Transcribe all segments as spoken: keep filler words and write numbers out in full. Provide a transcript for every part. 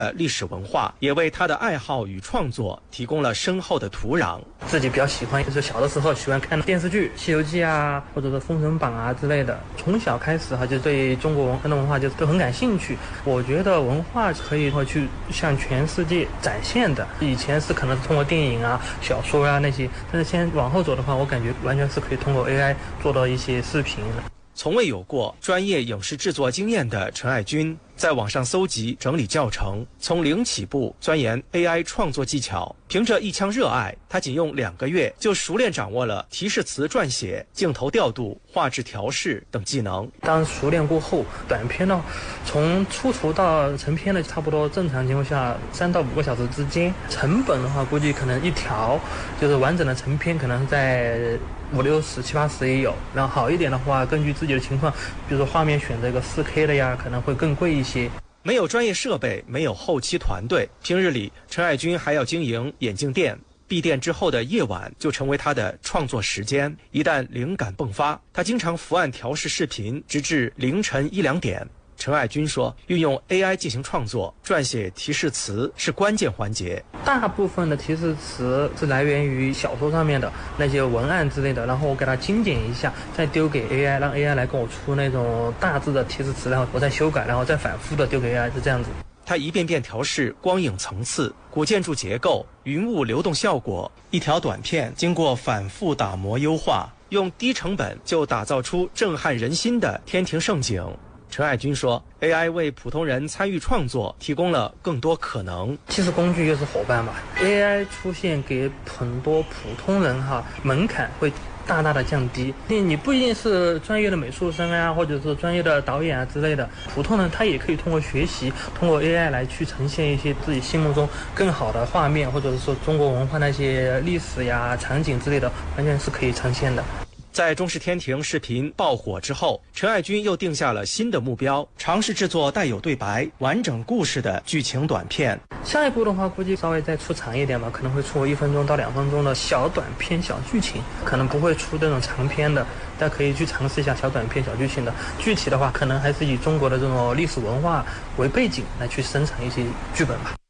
呃历史文化，也为他的爱好与创作提供了深厚的土壤。 自己比较喜欢，就是小的时候喜欢看电视剧《西游记》啊，或者是《封神榜》啊之类的。从小开始哈，就对中国传统文化就都很感兴趣。我觉得文化可以去向全世界展现的。以前是可能是通过电影啊、小说啊那些，但是先往后走的话，我感觉完全是可以通过 A I 做到一些视频的。 从未有过专业影视制作经验的陈爱军，在网上搜集整理教程，从零起步钻研 A I 创作技巧。凭着一腔热爱，他仅用两个月就熟练掌握了提示词撰写、镜头调度、画质调试等技能。 当熟练过后，短片呢，从出图到成片的差不多正常情况下三到五个小时之间。成本的话，估计可能一条就是完整的成片，可能在五六十、七八十也有。然后好一点的话，根据自己的情况，比如说画面选择个四 K 的呀，可能会更贵一些。 没有专业设备，没有后期团队，平日里陈爱军还要经营眼镜店。闭店之后的夜晚就成为他的创作时间。一旦灵感迸发，他经常伏案调试视频，直至凌晨一两点。陈爱军说，运用 A I 进行创作，撰写提示词是关键环节。 大部分的提示词是来源于小说上面的那些文案之类的，然后我给它精简一下，再丢给 A I， 让 A I 来跟我出那种大致的提示词，然后我再修改，然后再反复的丢给 A I， 是这样子。 他一遍遍调试光影层次、古建筑结构、云雾流动效果，一条短片经过反复打磨优化，用低成本就打造出震撼人心的天庭盛景。陈爱军说 A I 为普通人参与创作提供了更多可能。 其实工具又是伙伴嘛， A I 出现给很多普通人哈门槛会大大的降低。你你不一定是专业的美术生啊，或者是专业的导演啊之类的，普通人他也可以通过学习，通过 A I 来去呈现一些自己心目中更好的画面，或者是说中国文化那些历史呀、场景之类的，完全是可以呈现的。 在中视天庭视频爆火之后，陈爱军又定下了新的目标，尝试制作带有对白、完整故事的剧情短片。 下一步的话，估计稍微再出长一点吧，可能会出一分钟到两分钟的小短片、小剧情，可能不会出这种长片的，大家可以去尝试一下小短片、小剧情的。具体的话，可能还是以中国的这种历史文化为背景来去生产一些剧本吧。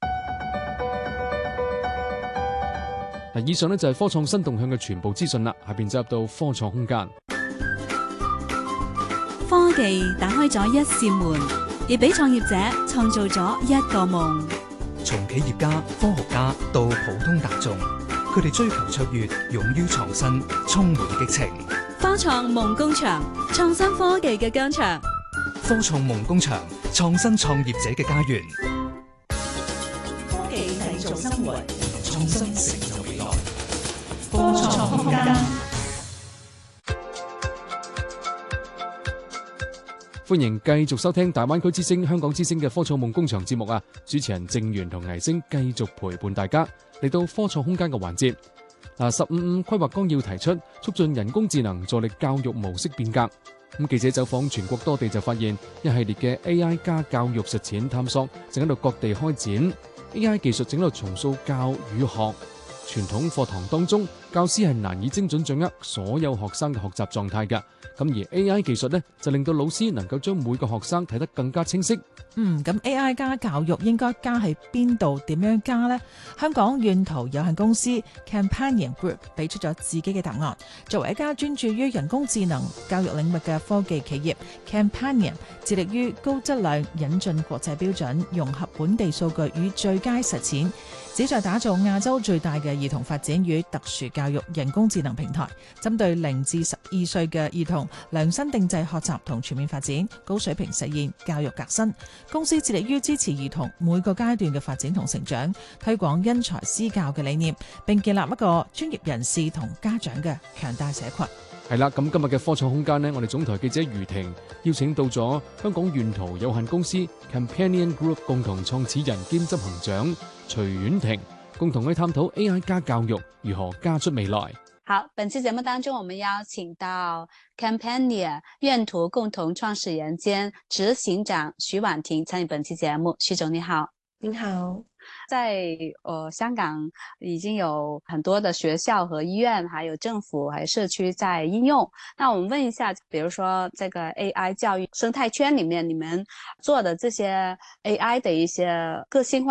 以上呢就係科創新動向嘅全部資訊啦，下邊就入到科創空間。 科技打開咗一扇門，亦俾創業者創造咗一個夢。 從企業家、科學家到普通大眾，佢哋追求卓越，勇於創新，充滿激情。 科創夢工場，創新科技嘅疆場。 科創夢工場，創新創業者嘅家園。 科技製造生活， 創新成就未來。 科創空間。 歡迎繼續收聽大灣區之聲、香港之聲嘅科創夢工場節目啊！主持人鄭源同倪星繼續陪伴大家嚟到科創空間嘅環節。嗱，十五五規劃綱要提出促進人工智能助力教育模式變革。咁記者走訪全國多地就發現，一系列嘅 A I 加教育實踐探索正喺度各地開展。A I 技術正喺度重塑教與學。傳統課堂當中，教師係難以精準掌握所有學生嘅學習狀態嘅。咁而 A I 技術呢，就令到老師能夠將每個學生睇得更加清晰。 嗯，咁 A I 加教育應該加喺邊度？點樣加呢？香港願圖有限公司 Campanion Group 俾出咗自己嘅答案。作為一家專注於人工智能教育領域嘅科技企業 ，Campanion 致力於高質量引進國際標準，融合本地數據與最佳實踐，旨在打造亞洲最大嘅兒童發展與特殊教育人工智能平台，針對零至十二歲嘅兒童量身定製學習同全面發展，高水平實現教育革新。公司致力於支持兒童每個階段嘅發展同成長，推廣因材施教嘅理念，並建立一個專業人士同家長嘅強大社群。 係啦，咁今日嘅科創空間呢，我哋總台記者余婷邀請到咗香港願圖有限公司 Campanion Group 共同創始人兼執行長徐婉婷，共同去探討 A I 加教育如何加出未來。 好，本期節目當中，我們邀請到 Campanion 願圖共同創始人兼執行長徐婉婷參與本期節目。徐總你好。 您好。 在呃香港已经有很多的学校和医院，还有政府还有社区在应用。那我们问一下，比如说这个 A I 教育生态圈里面，你们做的这些 A I 的一些个性化